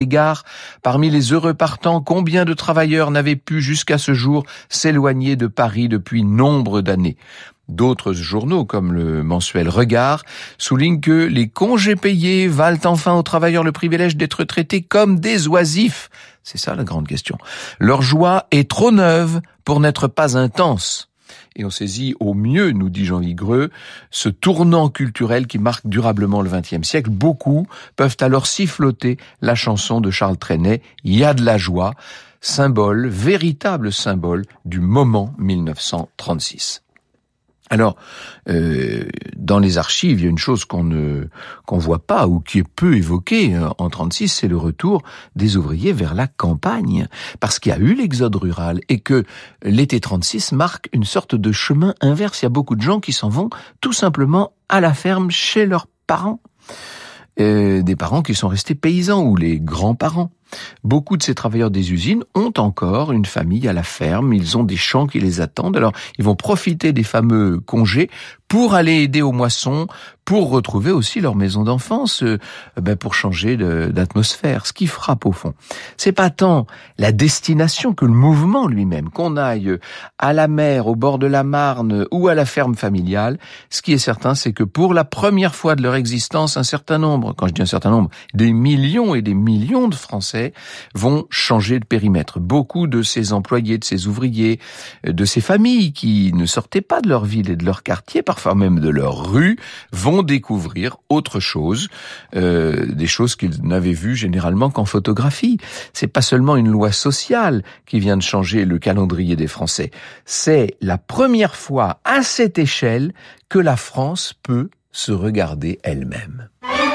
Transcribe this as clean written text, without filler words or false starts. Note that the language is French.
égard, parmi les heureux partants, combien de travailleurs n'avaient pu jusqu'à ce jour s'éloigner de Paris depuis nombre d'années? D'autres journaux, comme le mensuel Regard, soulignent que les congés payés valent enfin aux travailleurs le privilège d'être traités comme des oisifs. C'est ça la grande question. Leur joie est trop neuve pour n'être pas intense. Et on saisit au mieux, nous dit Jean Vigreux, ce tournant culturel qui marque durablement le XXe siècle. Beaucoup peuvent alors siffloter la chanson de Charles Trenet, « Il y a de la joie », symbole, véritable symbole du moment 1936. Alors, dans les archives, il y a une chose qu'on voit pas ou qui est peu évoquée en 36, c'est le retour des ouvriers vers la campagne, parce qu'il y a eu l'exode rural et que l'été 36 marque une sorte de chemin inverse. Il y a beaucoup de gens qui s'en vont tout simplement à la ferme chez leurs parents, des parents qui sont restés paysans ou les grands-parents. Beaucoup de ces travailleurs des usines ont encore une famille à la ferme, ils ont des champs qui les attendent, alors ils vont profiter des fameux congés pour aller aider aux moissons, pour retrouver aussi leur maison d'enfance, pour changer d'atmosphère. Ce qui frappe au fond, c'est pas tant la destination que le mouvement lui-même, qu'on aille à la mer, au bord de la Marne ou à la ferme familiale. Ce qui est certain, c'est que pour la première fois de leur existence, un certain nombre, quand je dis un certain nombre, des millions et des millions de Français vont changer de périmètre. Beaucoup de ces employés, de ces ouvriers, de ces familles qui ne sortaient pas de leur ville et de leur quartier, parfois même de leur rue, vont découvrir autre chose, des choses qu'ils n'avaient vues généralement qu'en photographie. C'est pas seulement une loi sociale qui vient de changer le calendrier des Français. C'est la première fois à cette échelle que la France peut se regarder elle-même.